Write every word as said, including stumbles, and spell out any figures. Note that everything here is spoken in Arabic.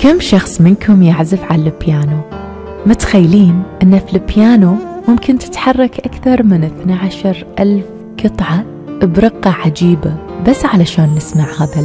كم شخص منكم يعزف على البيانو؟ متخيلين أن في البيانو ممكن تتحرك أكثر من اثني عشر ألف قطعة برقة عجيبة بس علشان نسمع هذا